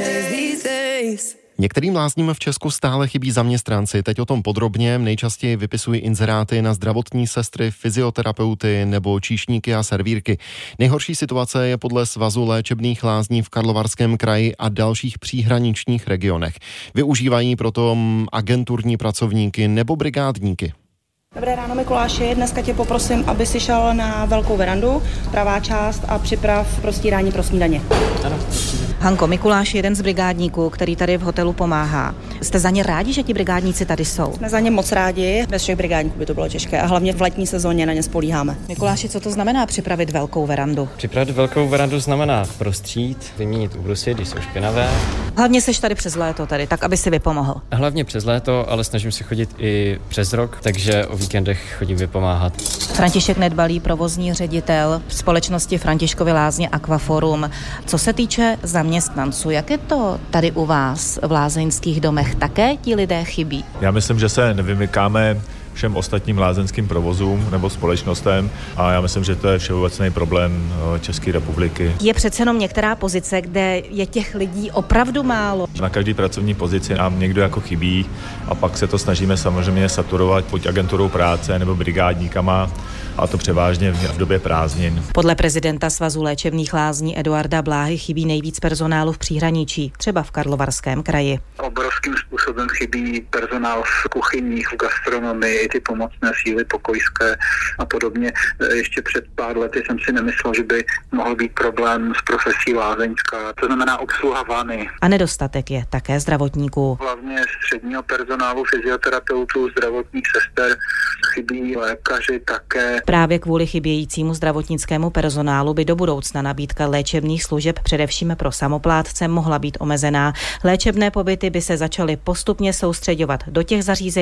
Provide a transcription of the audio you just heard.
Některým lázním v Česku stále chybí zaměstnanci. Teď o tom podrobně. Nejčastěji vypisují inzeráty na zdravotní sestry, fyzioterapeuty nebo číšníky a servírky. Nejhorší situace je podle Svazu léčebných lázní v Karlovarském kraji a dalších příhraničních regionech. Využívají proto agenturní pracovníky nebo brigádníky. Dobré ráno, Mikuláši. Dneska tě poprosím, aby si šel na velkou verandu, pravá část, a připrav prostírání pro snídaně. Ano. Hanko, Mikuláš je jeden z brigádníků, který tady v hotelu pomáhá. Jste za ně rádi, že ti brigádníci tady jsou? Jsme za ně moc rádi, bez všech brigádníků by to bylo těžké a hlavně v letní sezóně na ně spolíháme. Mikuláši, co to znamená připravit velkou verandu? Připravit velkou verandu znamená prostřít, vyměnit úbrusy, když jsou špinavé. Hlavně seš tady přes léto tady, tak aby si vypomohl. Hlavně přes léto, ale snažím se chodit i přes rok, takže o víkendech chodím vypomáhat. František Nedbalý, provozní ředitel společnosti Františkovy lázně Aquaforum. Co se týče zaměstnanců, jak je to tady u vás v lázeňských domech? Také ti lidé chybí? Já myslím, že se nevymykáme všem ostatním lázeňským provozům nebo společnostem a já myslím, že to je všeobecný problém České republiky. Je přece jenom některá pozice, kde je těch lidí opravdu málo. Na každé pracovní pozici nám někdo jako chybí a pak se to snažíme samozřejmě saturovat buď agenturou práce nebo brigádníkama, a to převážně v době prázdnin. Podle prezidenta Svazu léčebných lázní Eduarda Bláhy chybí nejvíc personálu v příhraničí, třeba v Karlovarském kraji. Obrovským způsobem chybí personál v kuchyních, v gastronomii, ty pomocné síly pokojské a podobně. Ještě před pár lety jsem si nemyslel, že by mohl být problém s profesí lázeňská, to znamená obsluha vany. A nedostatek je také zdravotníků. Hlavně středního personálu, fyzioterapeutů, zdravotních sester, chybí lékaři také. Právě kvůli chybějícímu zdravotnickému personálu by do budoucna nabídka léčebných služeb především pro samoplátce mohla být omezená. Léčebné pobyty by se začaly postupně soustřeďovat do těch zařízení,